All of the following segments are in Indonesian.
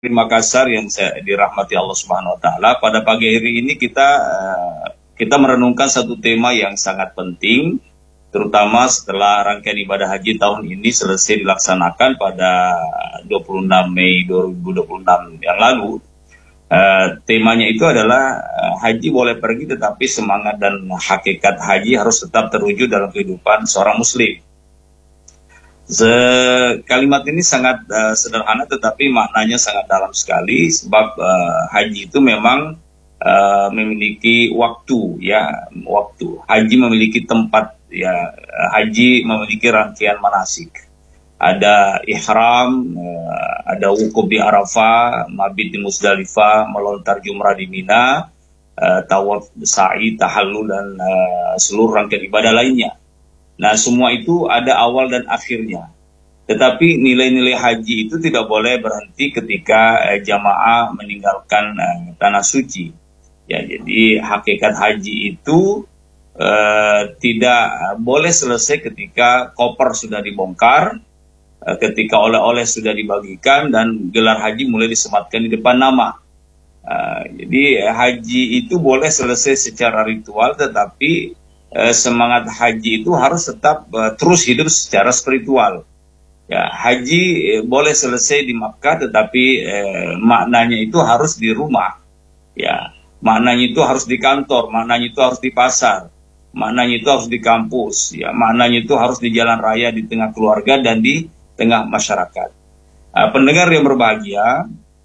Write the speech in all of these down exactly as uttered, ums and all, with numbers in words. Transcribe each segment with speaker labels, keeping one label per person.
Speaker 1: di Makassar yang saya dirahmati Allah Subhanahu wa taala. Pada pagi hari ini kita eh, kita merenungkan satu tema yang sangat penting, terutama setelah rangkaian ibadah haji tahun ini selesai dilaksanakan pada dua puluh enam Mei dua ribu dua puluh enam yang lalu. Uh, temanya itu adalah uh, haji boleh pergi, tetapi semangat dan hakikat haji harus tetap terwujud dalam kehidupan seorang muslim. Se- Kalimat ini sangat uh, sederhana, tetapi maknanya sangat dalam sekali, sebab uh, haji itu memang uh, memiliki waktu, ya, waktu. Haji memiliki tempat, ya. Haji memiliki rangkaian manasik. Ada ihram, eh, ada wukuf di Arafah, mabit di Musdalifah, melontar jumrah di Mina, eh, tawaf, sa'i, tahallul, dan eh, seluruh rangkaian ibadah lainnya. Nah, semua itu ada awal dan akhirnya. Tetapi nilai-nilai haji itu tidak boleh berhenti ketika eh, jamaah meninggalkan eh, tanah suci. Ya, jadi hakikat haji itu eh, tidak boleh selesai ketika koper sudah dibongkar, ketika oleh-oleh sudah dibagikan, dan gelar haji mulai disematkan di depan nama. Uh, jadi haji itu boleh selesai secara ritual, tetapi uh, semangat haji itu harus tetap uh, terus hidup secara spiritual. Ya, haji eh, boleh selesai di Makkah, tetapi eh, maknanya itu harus di rumah. Ya, maknanya itu harus di kantor, maknanya itu harus di pasar, maknanya itu harus di kampus, ya, maknanya itu harus di jalan raya, di tengah keluarga, dan di tengah masyarakat. Uh, pendengar yang berbahagia,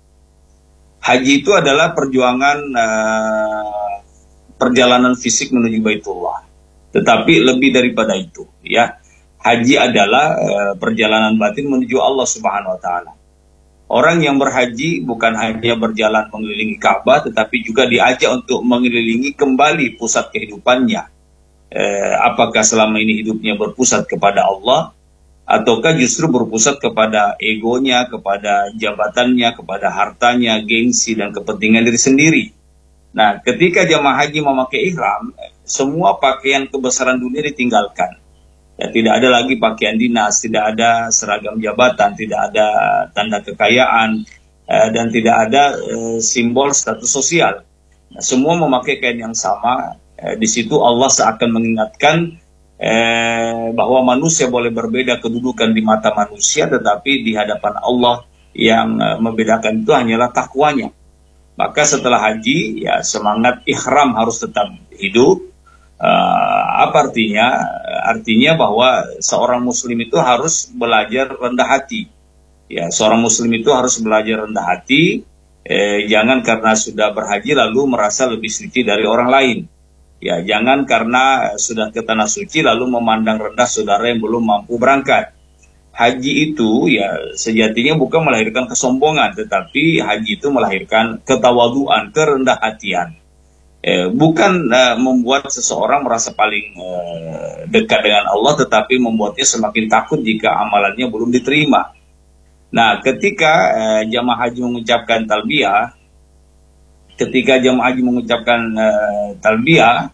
Speaker 1: haji itu adalah perjuangan uh, perjalanan fisik menuju Baitullah. Tetapi lebih daripada itu, ya. Haji adalah uh, perjalanan batin menuju Allah Subhanahu wa taala. Orang yang berhaji bukan hanya berjalan mengelilingi Ka'bah, tetapi juga diajak untuk mengelilingi kembali pusat kehidupannya. Uh, apakah selama ini hidupnya berpusat kepada Allah, ataukah justru berpusat kepada egonya, kepada jabatannya, kepada hartanya, gengsi, dan kepentingan diri sendiri. Nah, ketika jamaah haji memakai ihram, semua pakaian kebesaran dunia ditinggalkan. Ya, tidak ada lagi pakaian dinas, tidak ada seragam jabatan, tidak ada tanda kekayaan, eh, dan tidak ada eh, simbol status sosial. Nah, semua memakai kain yang sama. Eh, di situ Allah seakan mengingatkan Eh, bahwa manusia boleh berbeda kedudukan di mata manusia, tetapi di hadapan Allah yang eh, membedakan itu hanyalah takwanya. Maka setelah haji, ya, semangat ihram harus tetap hidup. Eh, apa artinya? Artinya bahwa seorang muslim itu harus belajar rendah hati. Ya, seorang muslim itu harus belajar rendah hati. Eh, jangan karena sudah berhaji lalu merasa lebih suci dari orang lain. Ya, jangan karena sudah ke tanah suci lalu memandang rendah saudara yang belum mampu berangkat. Haji itu, ya, sejatinya bukan melahirkan kesombongan, tetapi haji itu melahirkan ketawaduan, kerendah hatian. Eh, bukan eh, membuat seseorang merasa paling eh, dekat dengan Allah, tetapi membuatnya semakin takut jika amalannya belum diterima. Nah, ketika eh, jamaah haji mengucapkan talbiyah, ketika jamaah haji mengucapkan uh, talbiyah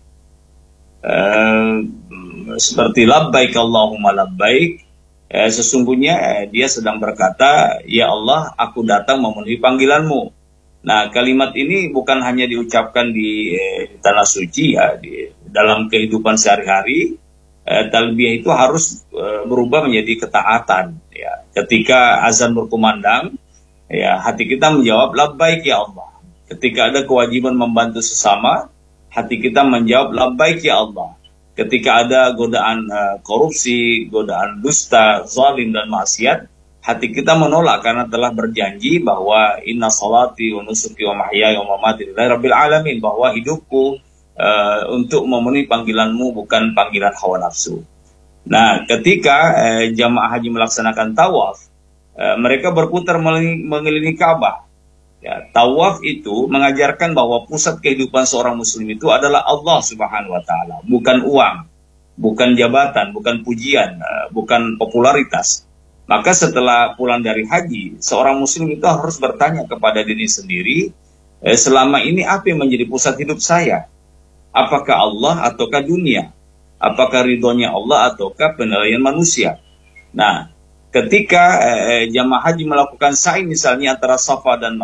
Speaker 1: uh, seperti labbaik Allahumma labbaik, uh, sesungguhnya uh, dia sedang berkata, ya Allah, aku datang memenuhi panggilanmu. Nah, kalimat ini bukan hanya diucapkan di, uh, di tanah suci, ya, di dalam kehidupan sehari-hari. uh, talbiyah itu harus uh, berubah menjadi ketaatan, ya. Ketika azan berkumandang, ya, hati kita menjawab labbaik ya Allah. Ketika ada kewajiban membantu sesama, hati kita menjawab labbaik ya Allah. Ketika ada godaan uh, korupsi, godaan dusta, zalim, dan maksiat, hati kita menolak karena telah berjanji bahwa inna salati wa nusuki wa mahyaya wa mamati lillahi rabbil alamin, bahwa hidupku uh, untuk memenuhi panggilanmu, bukan panggilan hawa nafsu. Nah, ketika uh, jamaah haji melaksanakan tawaf, uh, mereka berputar mengelilingi Ka'bah. Ya, tawaf itu mengajarkan bahwa pusat kehidupan seorang muslim itu adalah Allah Subhanahu wa taala, bukan uang, bukan jabatan, bukan pujian, bukan popularitas. Maka setelah pulang dari haji, seorang muslim itu harus bertanya kepada diri sendiri, eh, selama ini apa yang menjadi pusat hidup saya? Apakah Allah ataukah dunia? Apakah ridhonya Allah ataukah penilaian manusia? Nah, ketika eh, jamaah haji melakukan sa'i misalnya antara Safa dan